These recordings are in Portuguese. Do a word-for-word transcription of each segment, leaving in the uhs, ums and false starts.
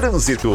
Trânsito.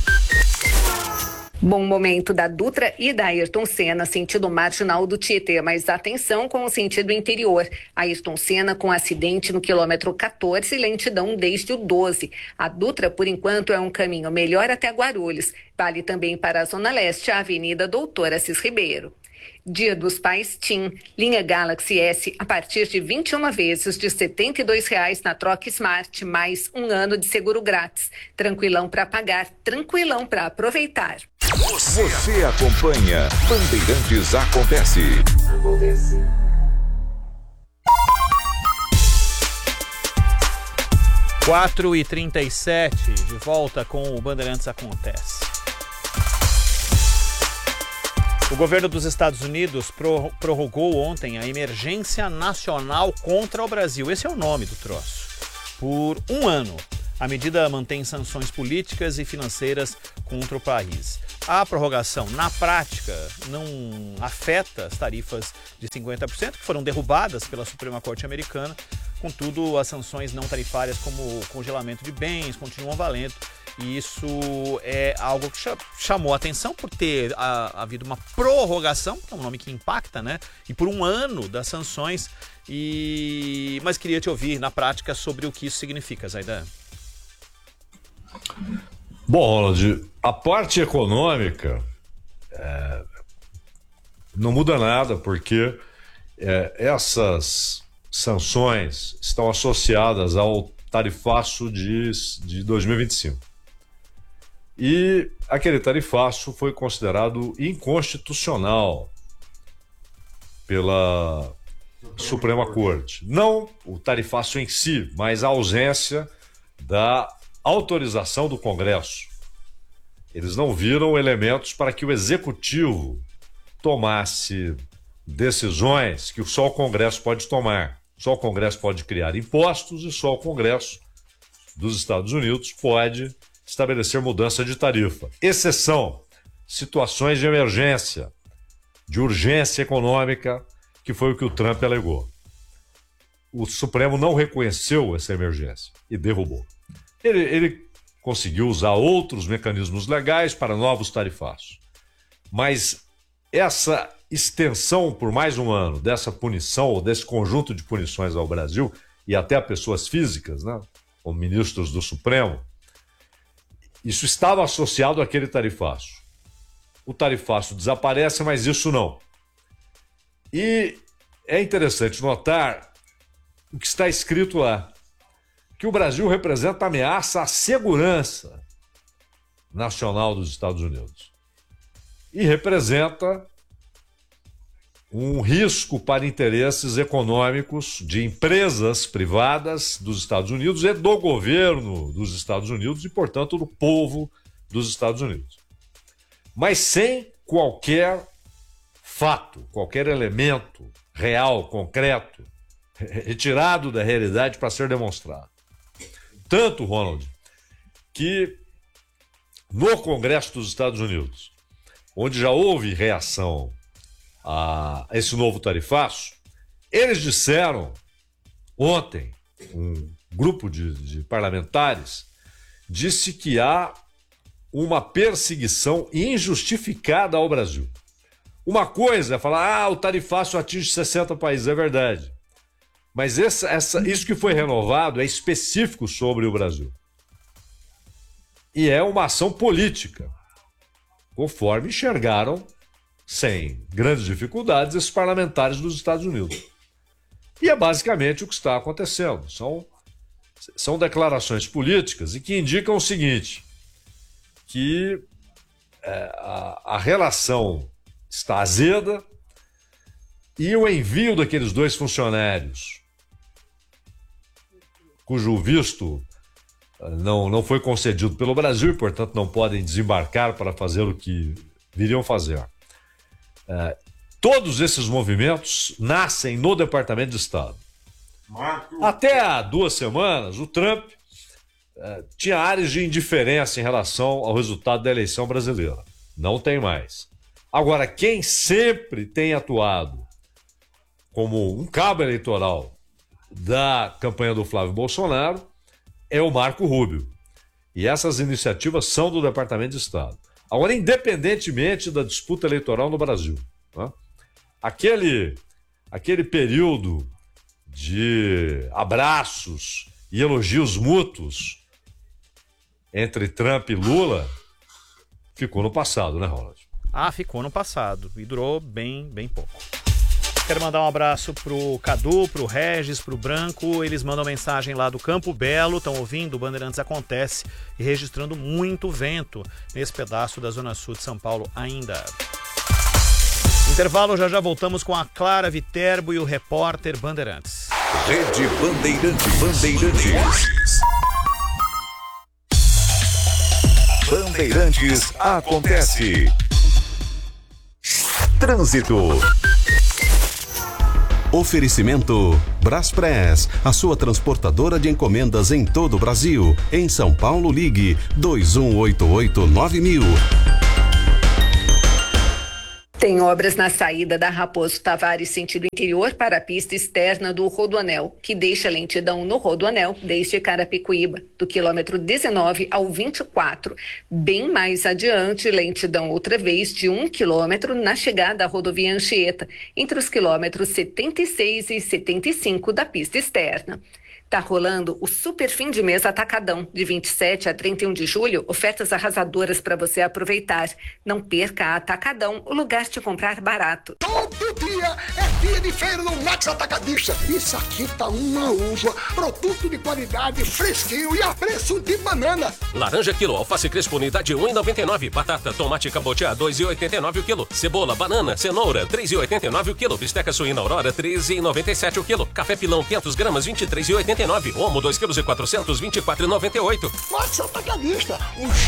Bom momento da Dutra e da Ayrton Senna, sentido marginal do Tietê, mas atenção com o sentido interior. Ayrton Senna com acidente no quilômetro quatorze, lentidão desde o doze. A Dutra, por enquanto, é um caminho melhor até Guarulhos. Vale também para a Zona Leste, a Avenida Doutor Assis Ribeiro. Dia dos Pais TIM, linha Galaxy S a partir de vinte e uma vezes de setenta e dois reais na troca Smart, mais um ano de seguro grátis. Tranquilão para pagar, tranquilão para aproveitar. Você acompanha Bandeirantes Acontece. Acontece. quatro e trinta e sete, de volta com o Bandeirantes Acontece. O governo dos Estados Unidos prorrogou ontem a emergência nacional contra o Brasil. Esse é o nome do troço. Por um ano. A medida mantém sanções políticas e financeiras contra o país. A prorrogação, na prática, não afeta as tarifas de cinquenta por cento que foram derrubadas pela Suprema Corte Americana. Contudo, as sanções não tarifárias, como o congelamento de bens, continuam valendo. E isso é algo que chamou a atenção por ter a, havido uma prorrogação, que é um nome que impacta, né? E por um ano das sanções. E... Mas queria te ouvir, na prática, sobre o que isso significa, Zaidan. Bom, Ronald, a parte econômica é, não muda nada, porque é, essas sanções estão associadas ao tarifaço de, de dois mil e vinte e cinco. E aquele tarifaço foi considerado inconstitucional pela Suprema Corte. Não o tarifaço em si, mas a ausência da autorização do Congresso. Eles não viram elementos para que o Executivo tomasse decisões que só o Congresso pode tomar. Só o Congresso pode criar impostos e só o Congresso dos Estados Unidos pode estabelecer mudança de tarifa. Exceção, situações de emergência, de urgência econômica, que foi o que o Trump alegou. O Supremo não reconheceu essa emergência e derrubou. Ele, ele conseguiu usar outros mecanismos legais para novos tarifaços. Mas essa extensão por mais um ano dessa punição, ou desse conjunto de punições ao Brasil, e até a pessoas físicas, né, como ministros do Supremo, isso estava associado àquele tarifaço. O tarifaço desaparece, mas isso não. E é interessante notar o que está escrito lá, que o Brasil representa ameaça à segurança nacional dos Estados Unidos. E representa um risco para interesses econômicos de empresas privadas dos Estados Unidos e do governo dos Estados Unidos e, portanto, do povo dos Estados Unidos. Mas sem qualquer fato, qualquer elemento real, concreto, retirado da realidade para ser demonstrado. Tanto, Ronald, que no Congresso dos Estados Unidos, onde já houve reação a esse novo tarifaço, eles disseram ontem, um grupo de, de parlamentares disse que há uma perseguição injustificada ao Brasil. Uma coisa é falar, ah, o tarifaço atinge sessenta países, é verdade. Mas essa, essa, isso que foi renovado é específico sobre o Brasil. E é uma ação política, conforme enxergaram, sem grandes dificuldades, esses parlamentares dos Estados Unidos. E é basicamente o que está acontecendo. São, são declarações políticas e que indicam o seguinte, que é, a, a relação está azeda e o envio daqueles dois funcionários, cujo visto não, não foi concedido pelo Brasil e, portanto, não podem desembarcar para fazer o que viriam fazer. É, todos esses movimentos nascem no Departamento de Estado. Marco. Até há duas semanas, o Trump é, tinha áreas de indiferença em relação ao resultado da eleição brasileira. Não tem mais. Agora, quem sempre tem atuado como um cabo eleitoral da campanha do Flávio Bolsonaro é o Marco Rubio, E essas iniciativas são do Departamento de Estado. Agora, independentemente da disputa eleitoral no Brasil, né? aquele, aquele período de abraços e elogios mútuos entre Trump e Lula ficou no passado, né, Ronald? Ah, ficou no passado e durou bem, bem pouco. Quero mandar um abraço pro Cadu, pro Regis, pro Branco. Eles mandam mensagem lá do Campo Belo, estão ouvindo o Bandeirantes Acontece e registrando muito vento nesse pedaço da Zona Sul de São Paulo ainda. Intervalo, já já voltamos com a Clara Viterbo e o repórter Bandeirantes. Rede Bandeirantes. Bandeirantes. Bandeirantes Acontece. Trânsito. Oferecimento Braspress, a sua transportadora de encomendas em todo o Brasil. Em São Paulo, ligue dois um oito oito nove mil. Tem obras na saída da Raposo Tavares sentido interior para a pista externa do Rodoanel, que deixa lentidão no Rodoanel desde Carapicuíba, do quilômetro dezenove ao vinte e quatro. Bem mais adiante, lentidão outra vez de um quilômetro na chegada à rodovia Anchieta, entre os quilômetros setenta e seis e setenta e cinco da pista externa. Tá rolando o super fim de mês Atacadão, de vinte e sete a trinta e um de julho, ofertas arrasadoras para você aproveitar. Não perca a Atacadão, o lugar de comprar barato. Todo dia é dia de feira no Max Atacadista. Isso aqui tá uma uva, produto de qualidade, fresquinho e a preço de banana. Laranja quilo, alface crespo unidade um real e noventa e nove, batata, tomate cabotiá dois reais e oitenta e nove o quilo, cebola, banana, cenoura três reais e oitenta e nove o quilo, bisteca suína Aurora treze reais e noventa e sete o quilo, café pilão quinhentas gramas vinte e três reais e oitenta e nove, omo dois quilos e quatrocentos vinte e quatro reais e noventa e oito. Max Atacadista, um